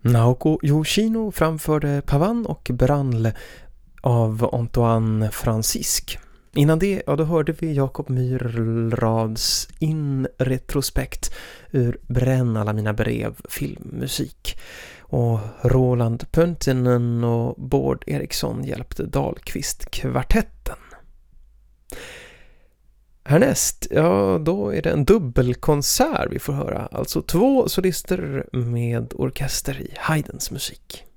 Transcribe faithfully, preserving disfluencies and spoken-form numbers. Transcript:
Naoko Yoshino framförde Pavan och Branle av Antoine Francisque. Innan det, ja, då hörde vi Jakob Myrrads In Retrospekt ur Bränn alla mina brev filmmusik. Och Roland Pöntinen och Bård Eriksson hjälpte Dahlqvist-kvartetten. Härnäst, ja, då är det en dubbelkonsert vi får höra. Alltså två solister med orkester i Haydns musik.